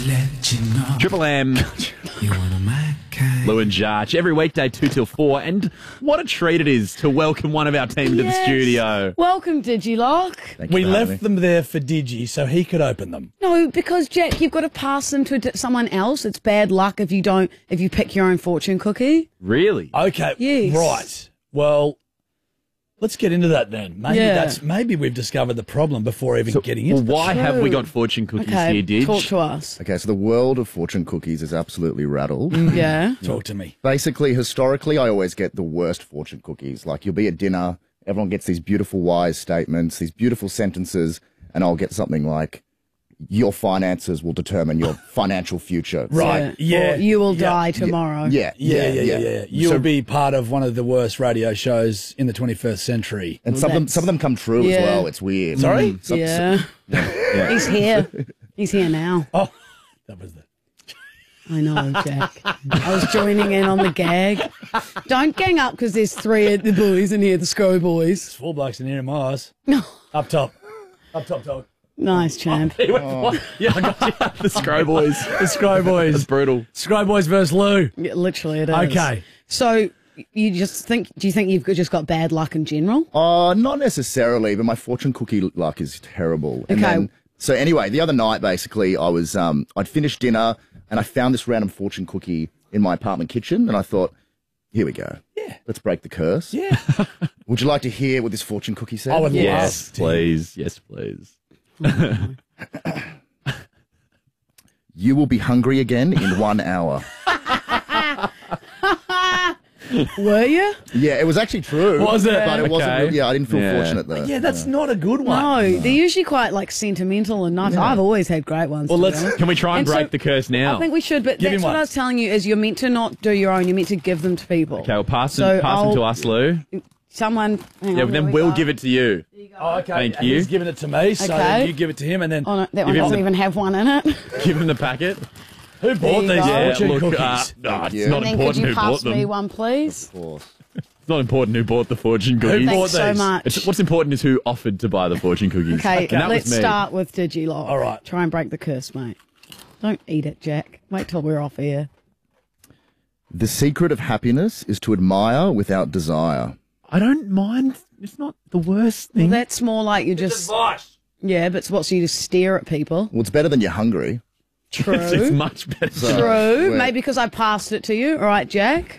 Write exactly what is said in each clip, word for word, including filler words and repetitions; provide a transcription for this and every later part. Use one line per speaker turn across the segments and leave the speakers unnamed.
to let you know.
Triple M.
You're one of my kind.
Lou and Jarch, every weekday two till four, and what a treat it is to welcome one of our team to the
Yes.
studio.
Welcome, Digilock.
Thank you
We
for having
left
me.
them there for Digi so he could open them.
No, because Jack, you've got to pass them to d- someone else. It's bad luck if you don't. If you pick your own fortune cookie.
Really?
Okay,
Yes.
right. Well, let's get into that then. Maybe
Yeah.
that's maybe we've discovered the problem before even getting
Well,
into
why have we
True.
got fortune cookies
Okay,
here, Didge?
talk to us.
Okay, so the world of fortune cookies is absolutely rattled.
Yeah.
it. Talk to me.
Basically, historically, I always get the worst fortune cookies. Like, you'll be at dinner, everyone gets these beautiful wise statements, these beautiful sentences, and I'll get something like, your finances will determine your financial future.
Right, yeah.
Or you will
Yeah.
die tomorrow.
Yeah,
Yeah, yeah, yeah, yeah. You'll
So-
be part of one of the worst radio shows in the twenty-first century.
And some of them,
that's-
some of them come true
Yeah.
as well. It's weird.
Sorry?
Some-
Yeah. He's here. He's here now.
Oh, that was the.
I know, Jack. I was joining in on the gag. Don't gang up because there's three of the boys in here, the Scro boys.
Four blokes in here in my eyes.
No.
Up top. Up top, dog.
Nice, champ.
Yeah, I got you. The Scro Boys.
The Scro boys.
That's brutal.
Scro boys versus Lou.
Yeah, literally, it is.
Okay.
So you just think? Do you think you've just got bad luck in general?
Uh, not necessarily, but my fortune cookie luck is terrible. And
Okay.
then, so anyway, the other night, basically, I was, um, I'd finished dinner and I found this random fortune cookie in my apartment kitchen, and I thought, here we go.
Yeah.
Let's break the curse.
Yeah.
Would you like to hear what this fortune cookie said?
I would
Yes,
love to.
please. Yes, please.
You will be hungry again in one hour.
Were you?
Yeah, it was actually true.
Was it?
But it wasn't.
Okay.
Real- Yeah, I didn't feel
Yeah.
fortunate though.
Yeah, that's not a good one.
No, they're usually quite like sentimental and nice. I've always had great ones.
Well,
to be
let's-
honest.
Can we try and,
And so-
break the curse now?
I think we should, but
Give
that's
him
what
one.
I was telling you is you're meant to not do your own. You're meant to give them to people.
okay, well, pass,
So
them, pass them
I'll-
to us, Lou.
Someone. Hang
Yeah,
on,
then
here we
we'll
go.
give it to you.
Oh, okay.
Thank
and
you.
He's giving it to me, so
Okay.
you give it to him, and then
Oh no, that one
Give him
doesn't
the-
even have one in it.
Give him the packet.
who bought
you
these
go.
Yeah,
fortune
look,
cookies?
uh, no, it's
you.
not
And then could
important
you
who bought
pass me
them.
one, please?
Of course.
It's not important who bought the fortune cookies.
bought
Thanks so
these?
much.
It's, what's important is who offered to buy the fortune cookies.
Okay,
and that
let's
was me.
start with Digilock.
All right.
Try and break the curse, mate. Don't eat it, Jack. Wait till we're off air.
The secret of happiness is to admire without desire.
I don't mind. It's not the worst
Well,
thing.
that's more like you just.
Advice.
Yeah, but it's what, so you just stare at people?
Well, it's better than you're hungry.
True.
it's, it's much better.
True.
Wait.
Maybe because I passed it to you. All right, Jack.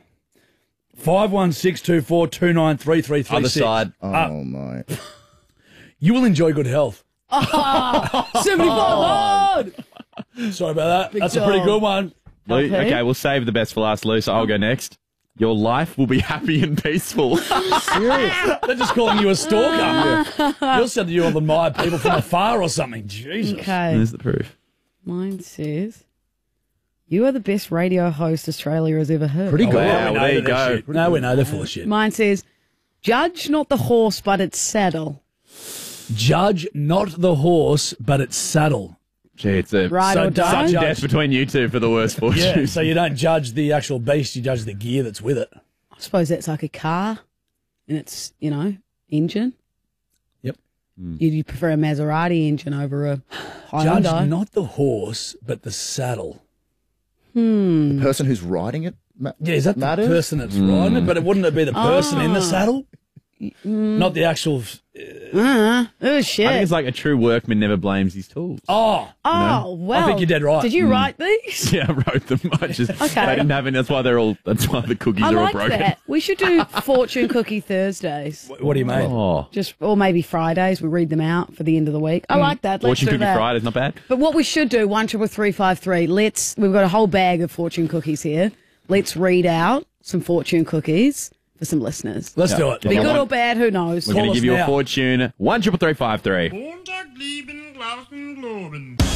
Five one six two four two nine three three three
Other
six.
side.
Oh my!
You will enjoy good health.
seventy-five hard!
Sorry about that. That's a
dog.
pretty good one.
Lou,
Okay.
okay, we'll save the best for last, Lou, so I'll go next. Your life will be happy and peaceful.
They're just calling you a stalker. You're saying that you all admire people from afar or something. Jesus.
Okay.
There's the proof.
Mine says, you are the best radio host Australia has ever heard.
Pretty good.
wow.
We know
there you
that they're
go.
shit. No, we know they're full of shit.
Mine says, judge not the horse, but its saddle.
Judge not the horse, but its saddle.
Gee, it's a
Right
So
or
don't
die?
sudden
judge.
death between you two for the worst fortune.
Yeah, so you don't judge the actual beast, you judge the gear that's with it.
I suppose that's like a car and its, you know, engine.
Yep.
You, you prefer a Maserati engine over a
Judge
Hyundai?
not the horse, but the saddle.
The person who's riding it. ma-
Yeah, is that
matters?
the person that's riding it? But it wouldn't it be the person in the
Ah.
saddle? Not the actual.
Uh, oh, shit.
I think it's like a true workman never blames his tools.
Oh,
oh, well.
I think you're dead right.
Did you write these?
Yeah, I wrote them. I just
Okay.
they didn't have any. That's why they're all. That's why the cookies
I
are all
like
broken.
that. We should do Fortune Cookie Thursdays.
what do you mean?
Oh,
Just or maybe Fridays. We read them out for the end of the week. I like that. Let's
fortune
do
cookie
that.
Friday's not bad.
But what we should do, one triple three five three. Let's. We've got a whole bag of fortune cookies here. Let's read out some fortune cookies for some listeners.
Let's do it.
Be
Yeah.
good or bad, who knows?
We're going
Call
to
us
give you
now.
a fortune. One triple three five three.
Montag, lieben, Glauben, Globen.